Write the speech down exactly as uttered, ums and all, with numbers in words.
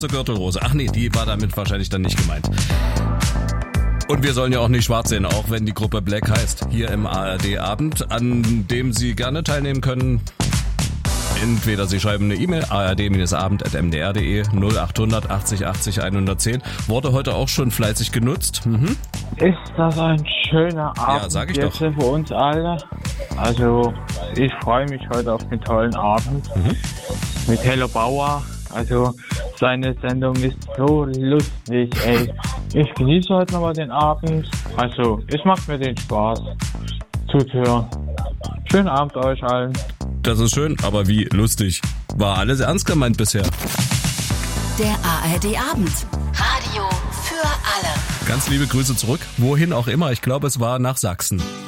Gürtelrose. Ach nee, die war damit wahrscheinlich dann nicht gemeint. Und wir sollen ja auch nicht schwarz sehen, auch wenn die Gruppe Black heißt. Hier im A R D-Abend, an dem Sie gerne teilnehmen können. Entweder Sie schreiben eine E-Mail, a r d abend at m d r punkt d e, null acht hundert achtzig achtzig hundertzehn. Wurde heute auch schon fleißig genutzt. Mhm. Ist das ein schöner Abend ja, sag ich jetzt doch. für uns alle? Also, ich freue mich heute auf den tollen Abend mhm. mit Hello Bauer. Also, seine Sendung ist so lustig, ey. Ich genieße heute nochmal den Abend. Also, es macht mir den Spaß zuzuhören. Schönen Abend euch allen. Das ist schön, aber wie lustig. War alles ernst gemeint bisher. Der A R D-Abend. Radio für alle. Ganz liebe Grüße zurück. Wohin auch immer. Ich glaube, es war nach Sachsen.